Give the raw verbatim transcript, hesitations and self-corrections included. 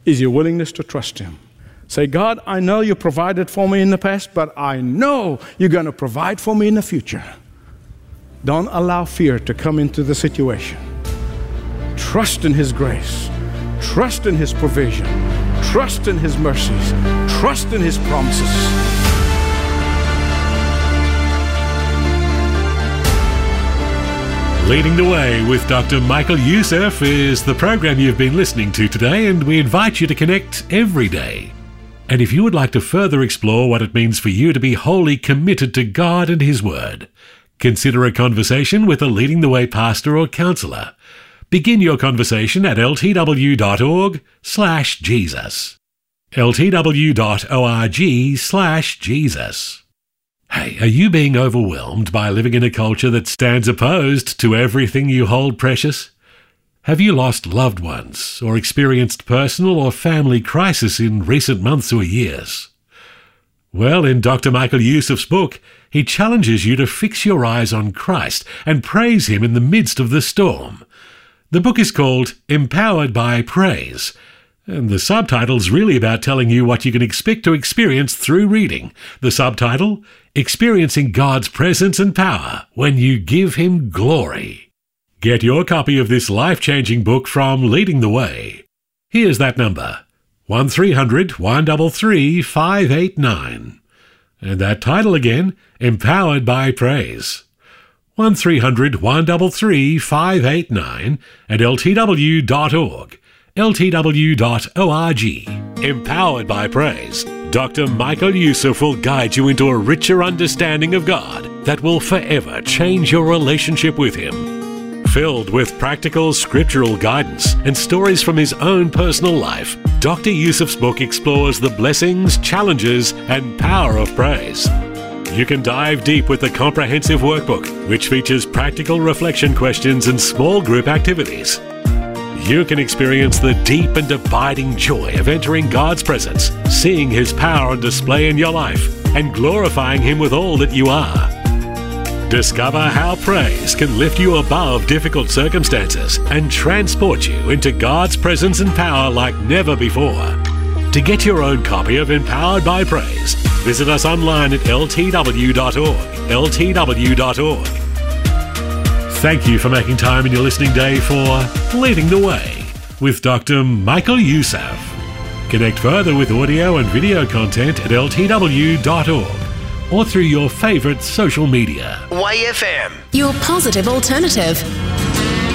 is your willingness to trust Him. Say, God, I know you provided for me in the past, but I know you're going to provide for me in the future. Don't allow fear to come into the situation. Trust in His grace. Trust in His provision. Trust in His mercies. Trust in His promises. Leading the Way with Doctor Michael Youssef is the program you've been listening to today, and we invite you to connect every day. And if you would like to further explore what it means for you to be wholly committed to God and His Word, consider a conversation with a Leading the Way pastor or counselor. Begin your conversation at ltw.org slash Jesus. ltw.org slash Jesus. Hey, are you being overwhelmed by living in a culture that stands opposed to everything you hold precious? Have you lost loved ones or experienced personal or family crisis in recent months or years? Well, in Doctor Michael Youssef's book, he challenges you to fix your eyes on Christ and praise Him in the midst of the storm. The book is called Empowered by Praise, and the subtitle's really about telling you what you can expect to experience through reading. The subtitle, Experiencing God's Presence and Power When You Give Him Glory. Get your copy of this life-changing book from Leading the Way. Here's that number, one three hundred, one three three, five eight nine. And that title again, Empowered by Praise. one three hundred, one three three, five eight nine and L T W dot org. L T W dot org. Empowered by Praise, Doctor Michael Youssef will guide you into a richer understanding of God that will forever change your relationship with Him. Filled with practical scriptural guidance and stories from his own personal life, Doctor Youssef's book explores the blessings, challenges, and power of praise. You can dive deep with the comprehensive workbook, which features practical reflection questions and small group activities. You can experience the deep and abiding joy of entering God's presence, seeing His power on display in your life, and glorifying Him with all that you are. Discover how praise can lift you above difficult circumstances and transport you into God's presence and power like never before. To get your own copy of Empowered by Praise, visit us online at L T W dot org. L T W dot org. Thank you for making time in your listening day for Leading the Way with Doctor Michael Youssef. Connect further with audio and video content at L T W dot org. or through your favorite social media. Y F M, your positive alternative.